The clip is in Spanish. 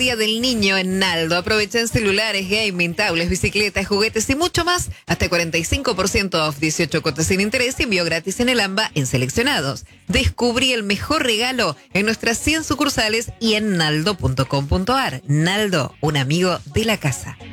Día del Niño en Naldo. Aprovechen celulares, gaming, tablets, bicicletas, juguetes y mucho más. Hasta 45% off, 18 cuotas sin interés y envío gratis en el AMBA en seleccionados. Descubrí el mejor regalo en nuestras 100 sucursales y en naldo.com.ar. Naldo, un amigo de la casa.